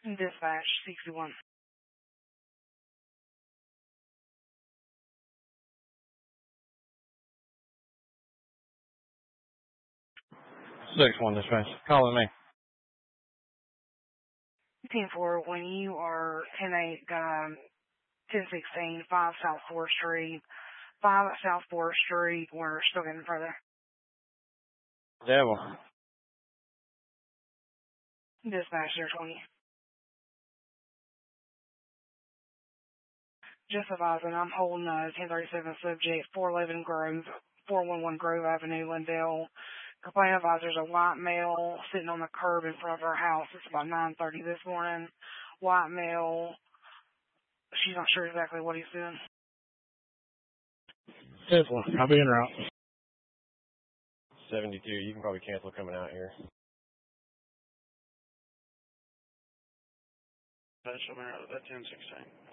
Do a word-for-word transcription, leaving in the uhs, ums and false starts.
Dispatch sixty-one. Six one dispatch. Calling me. ten four, when you are ten eight, um, ten sixteen, five South fourth Street, five South fourth Street, we're still getting further. Devil. Dispatch zero twenty. Just advising, I'm holding a ten thirty-seven subject, four eleven Grove, four one one Grove Avenue, Lindell. Complaint advisor's a white male sitting on the curb in front of her house. It's about nine thirty this morning. White male. She's not sure exactly what he's doing. This one. I'll be en route. seventy-two. You can probably cancel coming out here. That's ten sixteen.